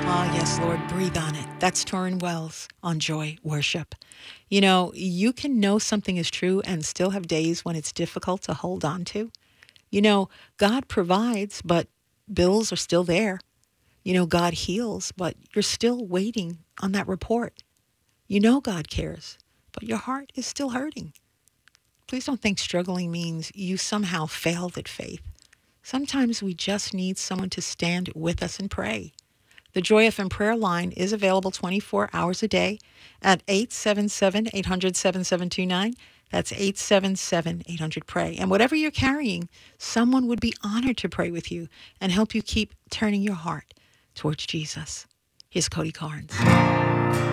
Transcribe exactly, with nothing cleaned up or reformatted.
Ah, yes, Lord, breathe on it. That's Torrin Wells on Joy Worship. You know, you can know something is true and still have days when it's difficult to hold on to. You know, God provides, but bills are still there. You know, God heals, but you're still waiting on that report. You know God cares, but your heart is still hurting. Please don't think struggling means you somehow failed at faith. Sometimes we just need someone to stand with us and pray. The Joy F M prayer line is available twenty-four hours a day at eight seven seven, eight hundred, seven seven two nine. That's eight seven seven, eight hundred, pray. And whatever you're carrying, someone would be honored to pray with you and help you keep turning your heart towards Jesus. Here's Cody Carnes.